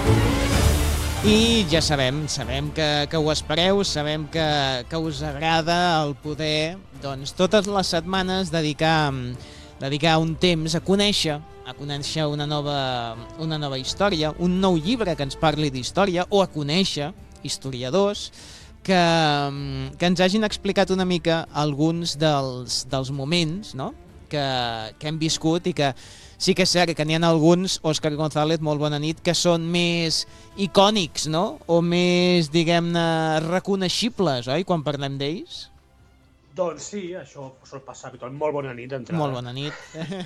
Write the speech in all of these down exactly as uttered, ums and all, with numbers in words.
I ja sabem, sabem que, que ho espereu, sabem que, que us agrada el poder, doncs, totes les setmanes dedicar, dedicar un temps a conèixer, a conèixer una nova, una nova història, un nou llibre que ens parli d'història, o a conèixer historiadors que, que ens hagin explicat una mica alguns dels, dels moments, no?, que, que hem viscut i que sí que és cert que n'hi ha alguns, Òscar González, molt bona nit, que són més icònics, no?, o més, diguem-ne, reconeixibles, oi?, quan parlem d'ells. Doncs sí, això sol passar habitualment. Molt bona nit, d'entrada. Molt bona nit.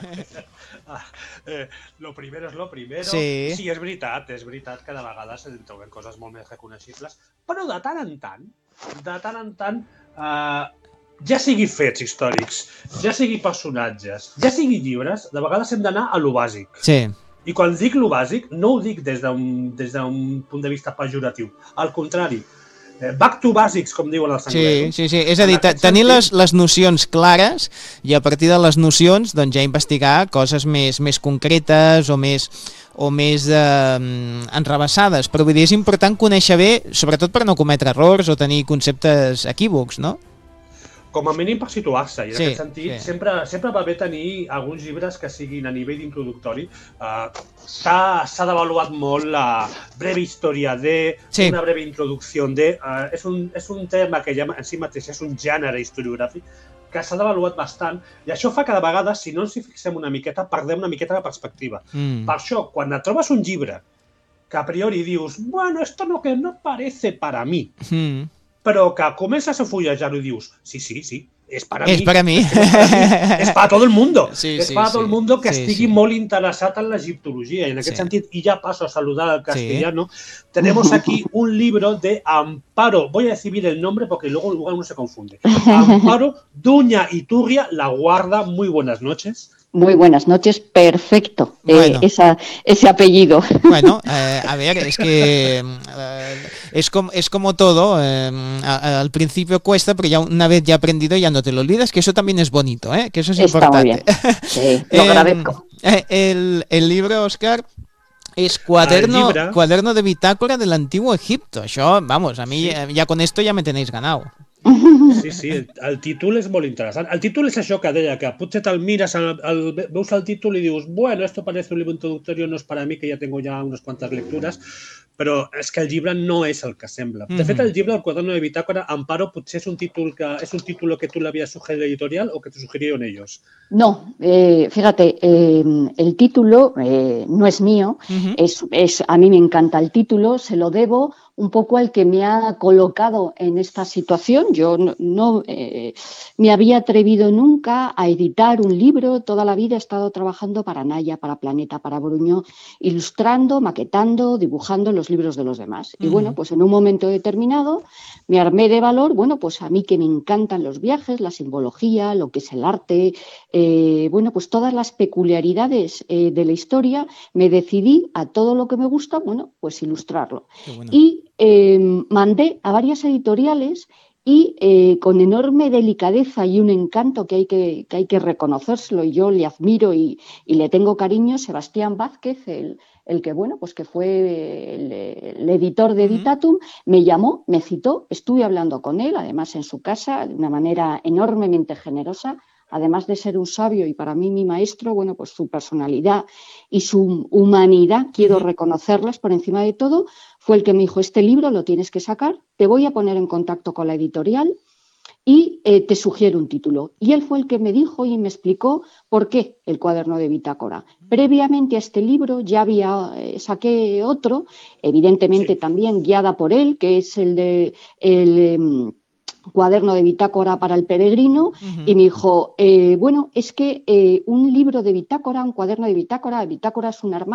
eh, lo primero es lo primero. Sí. Sí, és veritat, és veritat que de vegades en trobem coses molt més reconeixibles, però de tant en tant, de tant en tant, eh, ja sigui fets històrics, ja sigui personatges, ja sigui llibres, de vegades hem d'anar a lo bàsic. Sí. I quan dic lo bàsic, no ho dic des d'un des d'un punt de vista pejoratiu. Al contrari, eh, back to basics, com diuen els anglesos. Sí, sí, sí. És a dir, tenir les, les nocions clares i a partir de les nocions doncs, ja investigar coses més, més concretes o més o més eh, enrevessades. Però vull dir, és important conèixer bé, sobretot per no cometre errors o tenir conceptes equívocs, no? Com a mínim per situar-se, i en sí, aquest sentit sí. sempre, sempre va bé tenir alguns llibres que siguin a nivell introductori. Uh, S'ha devaluat molt la breve història de, sí. una breve introducció de... Uh, és, un, és un tema que ja en si mateix és un gènere historiogràfic que s'ha devaluat bastant, i això fa que de vegades, si no ens hi fixem una miqueta, perdem una miqueta de perspectiva. Mm. Per això, quan et trobes un llibre que a priori dius, bueno, esto no, que no parece para mí, mm. però que comences a fullejar-ho i dius, sí, sí, sí, es para es mí. Para mí. Es, para mí. Es para todo el mundo. Sí, es sí, para sí. todo el mundo que sí, estigui sí. molt interessat en l'egiptologia. I en aquest sí. sentit, y ya paso a saludar al castellano, sí. tenemos aquí un libro de Amparo, voy a decir el nombre porque luego uno se confunde. Amparo Duña Iturria La Guarda, muy buenas noches. Muy buenas noches, perfecto, bueno. eh, esa, ese apellido. Bueno, eh, a ver, es que eh, es, como, es como todo, eh, a, al principio cuesta, pero ya una vez ya aprendido ya no te lo olvidas, que eso también es bonito, ¿eh? Que eso es Está importante. Muy bien. Sí, lo agradezco. Eh, el, el libro, Òscar, es cuaderno, cuaderno de bitácora del Antiguo Egipto. Això, vamos, a mí sí. ya con esto ya me tenéis ganado. Sí, sí, el, el títol és molt interessant. El títol és això que deia, que potser te'l mires, el, el, veus el títol i dius, bueno, esto parece un libro introductorio, no es para mí, que ya tengo ya unas cuantas lecturas, però és que el llibre no és el que sembla. De fet, el llibre, el quaderno de bitácora, Amparo, potser és un títol que és un títol que tú le habías sugerido editorial o que te sugirieron ellos. No, eh, fíjate, eh, el título eh, no es mío, uh-huh. es, es, a mí me encanta el título, se lo debo un poco al que me ha colocado en esta situación. Yo no, no eh, me había atrevido nunca a editar un libro, toda la vida he estado trabajando para Naya, para Planeta, para Bruño, ilustrando, maquetando, dibujando los libros de los demás. Uh-huh. Y bueno, pues en un momento determinado me armé de valor, bueno, pues a mí que me encantan los viajes, la simbología, lo que es el arte, eh, bueno, pues todas las peculiaridades eh, de la historia, me decidí a todo lo que me gusta, bueno, pues ilustrarlo. Bueno. Y eh, mandé a varias editoriales y eh, con enorme delicadeza y un encanto que hay que, que, hay que reconocérselo, y yo le admiro y, y le tengo cariño, Sebastián Vázquez, el, el que, bueno, pues que fue el, el editor de Editatum, me llamó, me citó, estuve hablando con él, además en su casa, de una manera enormemente generosa, además de ser un sabio y para mí mi maestro, bueno, pues su personalidad y su humanidad, quiero reconocerlas por encima de todo, fue el que me dijo, este libro lo tienes que sacar, te voy a poner en contacto con la editorial y eh, te sugiero un título. Y él fue el que me dijo y me explicó por qué el cuaderno de bitácora. Previamente a este libro ya había, eh, saqué otro, evidentemente sí. también guiada por él, que es el de... El, eh, cuaderno de bitácora para el peregrino, uh-huh. y me dijo, eh, bueno, es que eh, un libro de bitácora, un cuaderno de bitácora, bitácora es un armario,